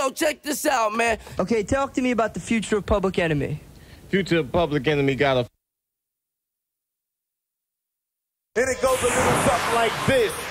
yo, check this out, man. Okay, talk to me about the future of Public Enemy. Future of Public Enemy got a... And it goes a little something like this.